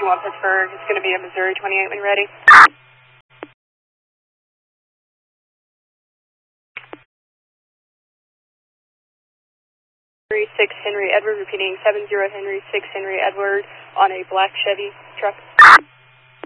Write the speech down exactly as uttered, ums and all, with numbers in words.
one Pittsburgh. It's going to be a Missouri twenty-eight when you're ready. six Henry Edward, repeating seven zero Henry six Henry Edward on a black Chevy truck.